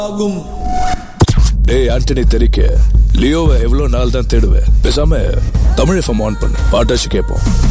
ஆகும். டேய் ஆண்டனி தெரிக்க லியோவை எவ்வளவு நாள் தான் தேடுவேன்? பேசாம தமிழ் எஃப்எம் ஆன் பண்ணு, பாட்டாச்சு கேட்போம்.